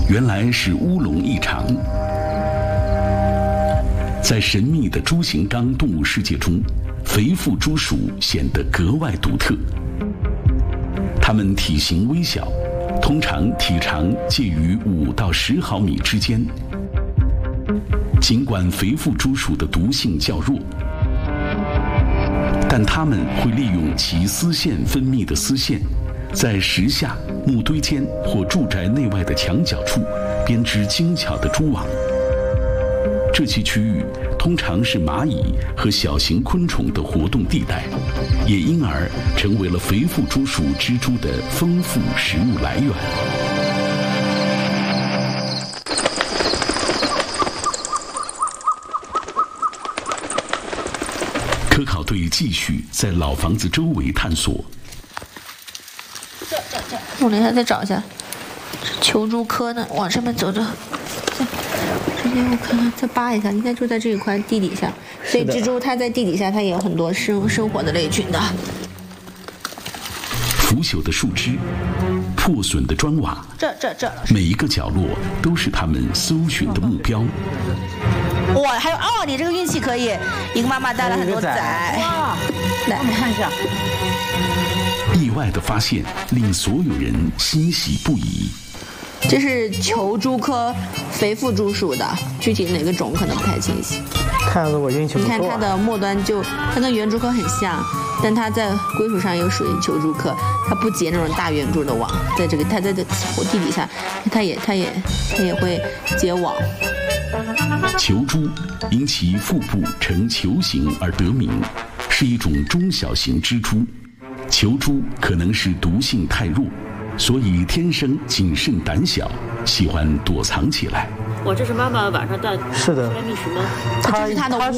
原来是乌龙异常。在神秘的猪形纲动物世界中，肥腹猪鼠显得格外独特。它们体型微小，通常体长介于5到10毫米之间。尽管肥腹猪鼠的毒性较弱，但它们会利用其丝线分泌的丝线，在石下、木堆间或住宅内外的墙角处编织精巧的蛛网。这些区域通常是蚂蚁和小型昆虫的活动地带，也因而成为了肥腹猪鼠蜘蛛的丰富食物来源。科考队继续在老房子周围探索。 我等一下再找一下，球蛛科呢，往上面走走。这边我看看，再扒一下，应该就在这一块地底下。所以蜘蛛它在地底下，它也有很多生活的类群的。 腐朽的树枝，破损的砖瓦， 这， 每一个角落都是他们搜寻的目标。 哇，还有哦，你这个运气可以，一个妈妈带了很多崽。 哇，来我们看一下。 意外的发现令所有人欣喜不已。 这是球蛛科肥腹蛛属的，具体哪个种可能不太清晰。 看样子我运气不错。 你看它的末端它跟圆蛛科很像，但它在归属上又属于球蛛科，它不结那种大圆蛛的网，在这个它在火地底下，它也会结网。 球蛛因其腹部呈球形而得名，是一种中小型蜘蛛。球蛛可能是毒性太弱，所以天生谨慎胆小，喜欢躲藏起来。 我这是妈妈晚上带是的来觅食吗？ 这是它的窝，